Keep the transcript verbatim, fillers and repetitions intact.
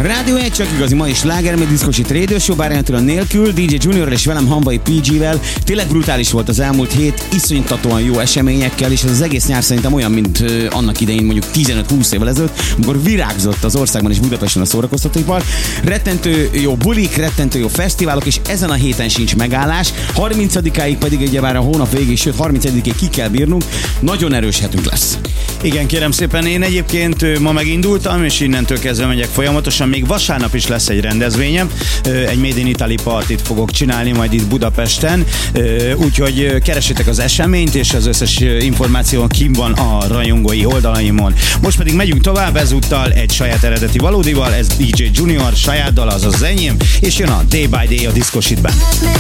Rádió egy csak igazi ma is sláger, meg diszkosít Radio Show, bár a nélkül, dé dzsé Juniorral és velem Hamvai pé gé-vel. Tényleg brutális volt az elmúlt hét, iszonytatóan jó eseményekkel, és ez az egész nyár szerintem olyan, mint uh, annak idején mondjuk tizenöt-húsz évvel ezelőtt, amikor virágzott az országban és Budapesten a szórakoztatóipar. Rettentő jó bulik, rettentő jó fesztiválok, és ezen a héten sincs megállás. harmincadikáig pedig ugyebár a hónap végéig, sőt harmincegyedikéig ki kell bírnunk. Nagyon erős hetünk lesz. Igen, kérem szépen, én egyébként ma megindultam, és innentől kezdve megyek folyamatosan. Még vasárnap is lesz egy rendezvényem, egy Made in Italy partit fogok csinálni majd itt Budapesten, úgyhogy keressétek az eseményt, és az összes információ kim van a rajongói oldalaimon. Most pedig megyünk tovább, ezúttal egy saját eredeti valódival, ez dé dzsé Junior, saját dal, az az enyém, és jön a Day by Day a diszkosítben.